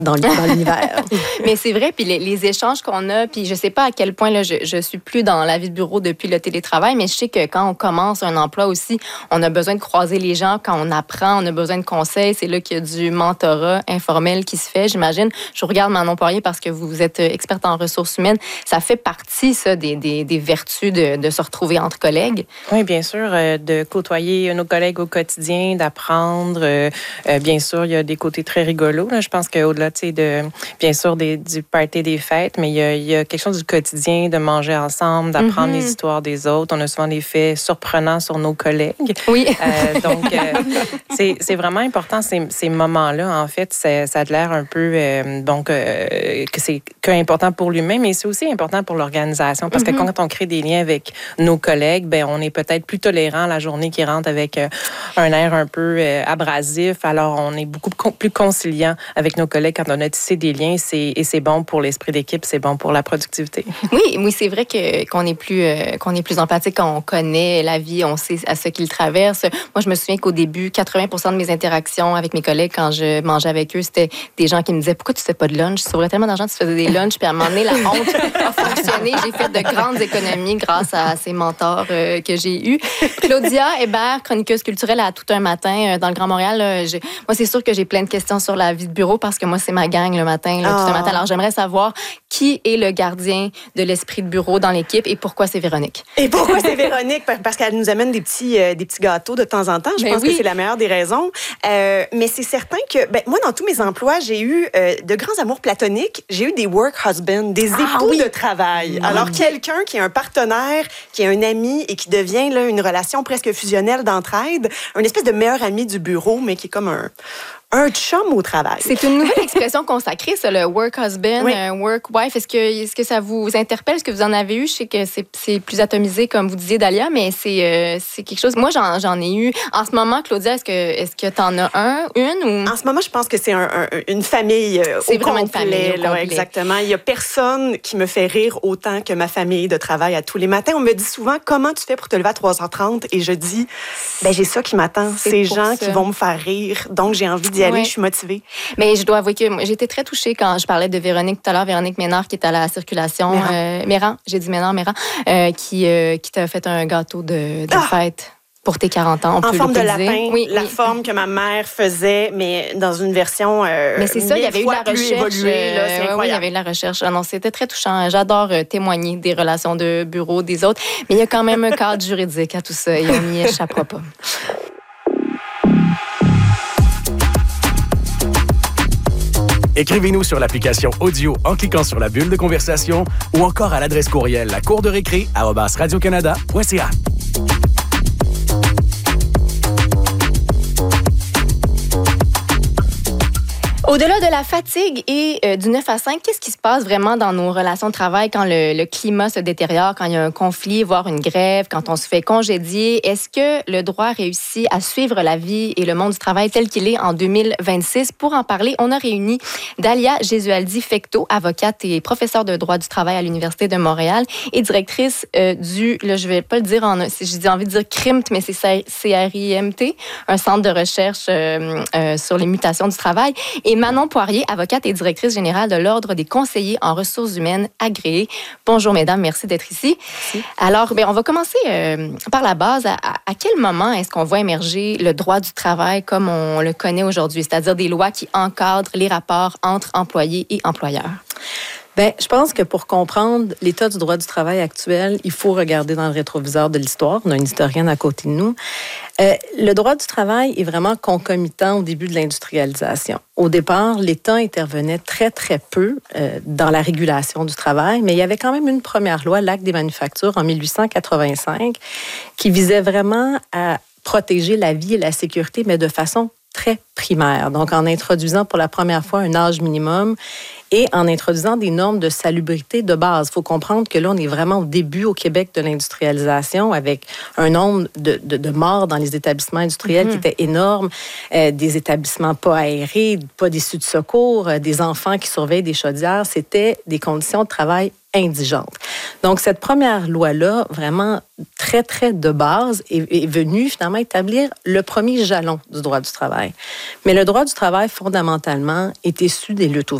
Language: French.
dans l'univers. Mais c'est vrai, puis les échanges qu'on a, puis je sais pas à quel point là, je suis plus dans la vie de bureau depuis le télétravail, mais je sais que quand on commence un emploi aussi, on a besoin de croiser les gens. Quand on apprend, on a besoin de conseils. C'est là qu'il y a du mentorat informel qui se fait, j'imagine. Je regarde Manon Poirier parce que vous êtes experte en ressources humaines. Ça fait partie, ça, des vertus de se retrouver entre collègues. Oui, bien sûr, de côtoyer nos collègues au quotidien, d'apprendre. Bien sûr, il y a des côtés très rigolos. Là. Je pense qu'au-delà, bien sûr, du party des fêtes, mais il y a quelque chose du quotidien, de manger ensemble, d'apprendre les histoires des autres. On a souvent des faits surprenants sur nos collègues. Oui. Donc, c'est vraiment important, ces moments-là. En fait, ça a l'air un peu, que c'est important pour l'humain, mais c'est aussi important pour l'organisation. Parce que quand on crée des liens avec nos collègues, ben on est peut-être plus tolérant la journée qui rentre avec un air un peu abrasif. Alors, on est beaucoup plus conciliant avec nos collègues quand on a tissé des liens. Et c'est bon pour l'esprit d'équipe, c'est bon pour la productivité. Oui, c'est vrai qu'on est plus empathique quand on connaît la vie, on sait à ce qu'ils traversent. Moi, je me souviens qu'au début, 80% de mes interactions avec mes collègues, quand je mangeais avec eux, c'était des gens qui me disaient « Pourquoi tu fais pas de lunch? Tu sauverais tellement d'argent, tu faisais des lunchs. » Puis à un moment donné, la honte a fonctionné. J'ai fait de grandes économies grâce à ces mentors que j'ai eus. Claudia Hébert, chroniqueuse culturelle à Tout un matin dans le Grand Montréal. Moi, c'est sûr que j'ai plein de questions sur la vie de bureau parce que moi, c'est ma gang le matin, Tout un matin. Alors, j'aimerais savoir qui est le gardien de l'esprit de bureau dans l'équipe et pourquoi c'est Véronique. Et pourquoi c'est Véronique? Parce qu'elle nous amène des petits gâteaux de temps en temps. Je pense que c'est la meilleure des raisons. Mais c'est certain que, moi, dans tous mes emplois, j'ai eu de grands amours platoniques. J'ai eu des work husbands, des époux de travail. Alors, quelqu'un qui est un partenaire, qui est un ami et qui devient là, une relation presque fusionnelle d'entraide, une espèce de meilleur ami du bureau, mais qui est comme un chum au travail. C'est une nouvelle expression consacrée, ça, le work husband, work wife. Est-ce que ça vous interpelle? Est-ce que vous en avez eu? Je sais que c'est plus atomisé, comme vous disiez, Dalia, mais c'est quelque chose... Moi, j'en ai eu. En ce moment, Claudia, est-ce que t'en as une? Ou... En ce moment, je pense que c'est une famille c'est vraiment une famille au complet. Exactement. Il y a personne qui me fait rire autant que ma famille de travail à tous les matins. On me dit souvent, comment tu fais pour te lever à 3h30? Et je dis, j'ai ça qui m'attend. Ces gens qui vont me faire rire. Donc, j'ai envie d'y aller. Je suis motivée. Mais je dois avouer que j'ai été très touchée quand je parlais de Véronique tout à l'heure, Véronique Ménard, qui est à la circulation. Méran, j'ai dit Ménard, qui t'a fait un gâteau de fête. Pour tes 40 ans, on peut en forme de lapin, la oui. forme que ma mère faisait, mais dans une version mais c'est ça, il y avait eu de la recherche. Évoluée, là, c'est incroyable. Oui, il y avait eu de la recherche. Non, c'était très touchant. J'adore témoigner des relations de bureau des autres, mais il y a quand même un cadre juridique à tout ça et on n'y échappera pas. Écrivez-nous sur l'application audio en cliquant sur la bulle de conversation ou encore à l'adresse courriel lacourderécré@radiocanada.ca. Au-delà de la fatigue et du 9 à 5, qu'est-ce qui se passe vraiment dans nos relations de travail quand le climat se détériore, quand il y a un conflit, voire une grève, quand on se fait congédier? Est-ce que le droit réussit à suivre la vie et le monde du travail tel qu'il est en 2026? Pour en parler, on a réuni Dalia Gesualdi-Fecteau, avocate et professeure de droit du travail à l'Université de Montréal et directrice je vais pas le dire j'ai envie de dire CRIMT, mais c'est CRIMT, un centre de recherche sur les mutations du travail. Et Manon Poirier, avocate et directrice générale de l'Ordre des conseillers en ressources humaines agréés. Bonjour, mesdames, merci d'être ici. Merci. Alors, on va commencer par la base. À quel moment est-ce qu'on voit émerger le droit du travail comme on le connaît aujourd'hui, c'est-à-dire des lois qui encadrent les rapports entre employés et employeurs? Je pense que pour comprendre l'état du droit du travail actuel, il faut regarder dans le rétroviseur de l'histoire. On a une historienne à côté de nous. Le droit du travail est vraiment concomitant au début de l'industrialisation. Au départ, l'État intervenait très, très peu dans la régulation du travail, mais il y avait quand même une première loi, l'Acte des manufactures, en 1885, qui visait vraiment à protéger la vie et la sécurité, mais de façon très primaire. Donc, en introduisant pour la première fois un âge minimum et en introduisant des normes de salubrité de base. Il faut comprendre que là, on est vraiment au début au Québec de l'industrialisation avec un nombre de morts dans les établissements industriels qui était énorme, des établissements pas aérés, pas d'issues de secours, des enfants qui surveillent des chaudières. C'était des conditions de travail indigentes. Donc, cette première loi-là, vraiment très, très de base, est venue finalement établir le premier jalon du droit du travail. Mais le droit du travail, fondamentalement, est issu des luttes ouvrières.